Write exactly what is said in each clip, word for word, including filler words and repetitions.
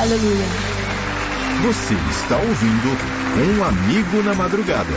Aleluia. Você está ouvindo Um Amigo na Madrugada.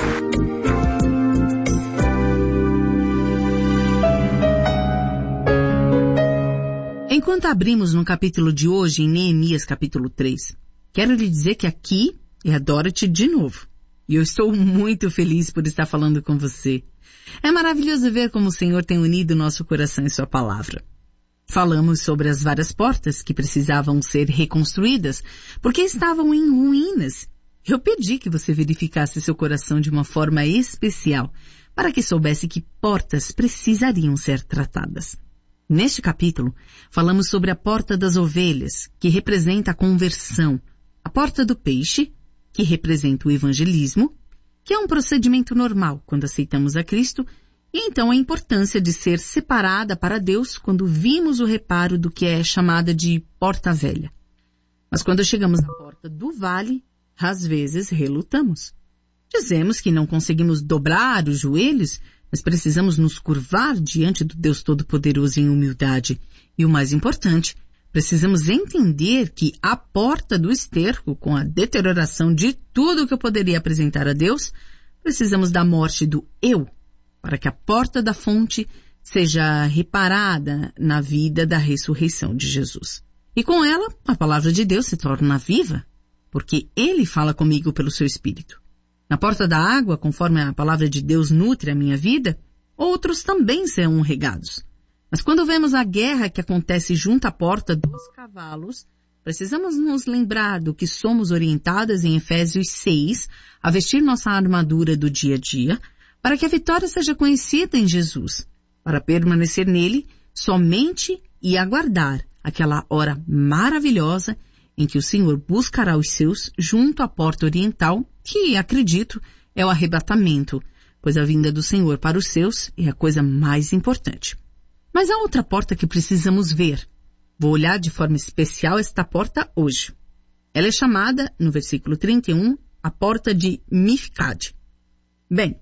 Enquanto abrimos no capítulo de hoje, em Neemias capítulo três, quero lhe dizer que aqui é a Dorothy de novo. E eu estou muito feliz por estar falando com você. É maravilhoso ver como o Senhor tem unido nosso coração em sua palavra. Falamos sobre as várias portas que precisavam ser reconstruídas, porque estavam em ruínas. Eu pedi que você verificasse seu coração de uma forma especial, para que soubesse que portas precisariam ser tratadas. Neste capítulo, falamos sobre a porta das ovelhas, que representa a conversão, a porta do peixe, que representa o evangelismo, que é um procedimento normal quando aceitamos a Cristo, e então a importância de ser separada para Deus quando vimos o reparo do que é chamada de porta velha. Mas quando chegamos à porta do vale, às vezes relutamos. Dizemos que não conseguimos dobrar os joelhos, mas precisamos nos curvar diante do Deus Todo-Poderoso em humildade. E o mais importante, precisamos entender que a porta do esterco, com a deterioração de tudo que eu poderia apresentar a Deus, precisamos da morte do eu, para que a porta da fonte seja reparada na vida da ressurreição de Jesus. E com ela, a palavra de Deus se torna viva, porque Ele fala comigo pelo seu Espírito. Na porta da água, conforme a palavra de Deus nutre a minha vida, outros também serão regados. Mas quando vemos a guerra que acontece junto à porta dos cavalos, precisamos nos lembrar do que somos orientadas em Efésios seis, a vestir nossa armadura do dia a dia, para que a vitória seja conhecida em Jesus, para permanecer nele somente e aguardar aquela hora maravilhosa em que o Senhor buscará os seus junto à porta oriental, que, acredito, é o arrebatamento, pois a vinda do Senhor para os seus é a coisa mais importante. Mas há outra porta que precisamos ver. Vou olhar de forma especial esta porta hoje. Ela é chamada, no versículo trinta e um, a porta de Mifkad. Bem,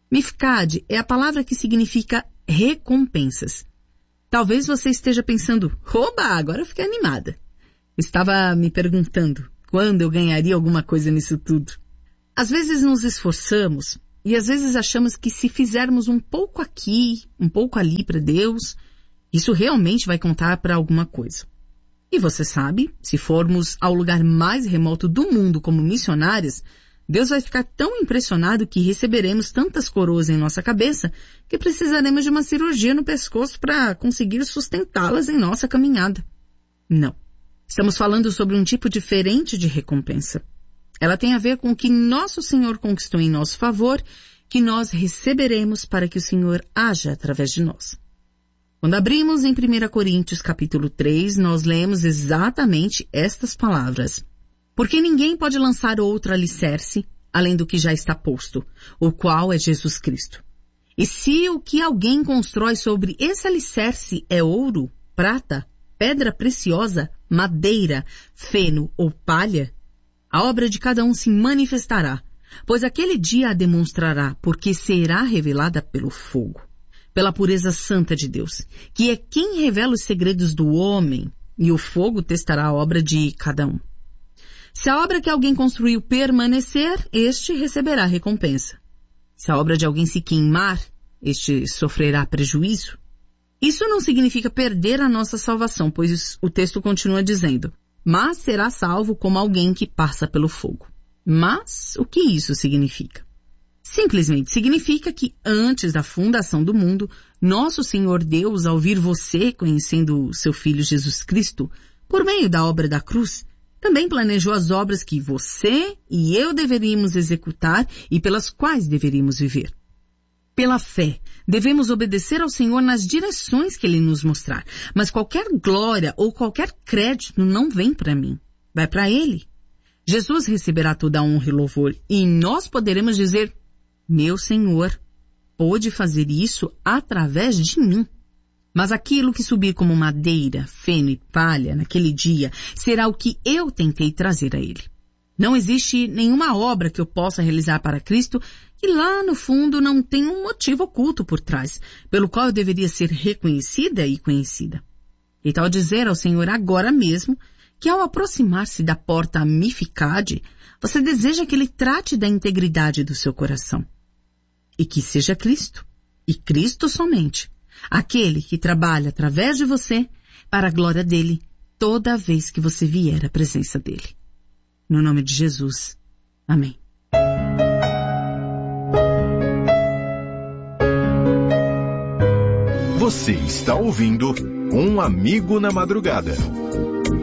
Mifkad é a palavra que significa recompensas. Talvez você esteja pensando, oba, agora eu fiquei animada. Estava me perguntando quando eu ganharia alguma coisa nisso tudo. Às vezes nos esforçamos e às vezes achamos que se fizermos um pouco aqui, um pouco ali para Deus, isso realmente vai contar para alguma coisa. E você sabe, se formos ao lugar mais remoto do mundo como missionários, Deus vai ficar tão impressionado que receberemos tantas coroas em nossa cabeça que precisaremos de uma cirurgia no pescoço para conseguir sustentá-las em nossa caminhada. Não. Estamos falando sobre um tipo diferente de recompensa. Ela tem a ver com o que nosso Senhor conquistou em nosso favor, que nós receberemos para que o Senhor haja através de nós. Quando abrimos em primeira Coríntios capítulo três, nós lemos exatamente estas palavras. Porque ninguém pode lançar outro alicerce, além do que já está posto, o qual é Jesus Cristo. E se o que alguém constrói sobre esse alicerce é ouro, prata, pedra preciosa, madeira, feno ou palha, a obra de cada um se manifestará, pois aquele dia a demonstrará, porque será revelada pelo fogo, pela pureza santa de Deus, que é quem revela os segredos do homem, e o fogo testará a obra de cada um. Se a obra que alguém construiu permanecer, este receberá recompensa. Se a obra de alguém se queimar, este sofrerá prejuízo. Isso não significa perder a nossa salvação, pois o texto continua dizendo, mas será salvo como alguém que passa pelo fogo. Mas o que isso significa? Simplesmente significa que antes da fundação do mundo, nosso Senhor Deus, ao vir você conhecendo seu Filho Jesus Cristo, por meio da obra da cruz, também planejou as obras que você e eu deveríamos executar e pelas quais deveríamos viver. Pela fé, devemos obedecer ao Senhor nas direções que Ele nos mostrar. Mas qualquer glória ou qualquer crédito não vem para mim. Vai para Ele. Jesus receberá toda a honra e louvor. E nós poderemos dizer, meu Senhor pôde fazer isso através de mim. Mas aquilo que subir como madeira, feno e palha naquele dia será o que eu tentei trazer a Ele. Não existe nenhuma obra que eu possa realizar para Cristo que lá no fundo não tem um motivo oculto por trás, pelo qual eu deveria ser reconhecida e conhecida. E tal dizer ao Senhor agora mesmo que ao aproximar-se da porta Amificade, você deseja que ele trate da integridade do seu coração. E que seja Cristo, e Cristo somente, aquele que trabalha através de você para a glória dele toda vez que você vier à presença dele. No nome de Jesus. Amém. Você está ouvindo Um Amigo na Madrugada.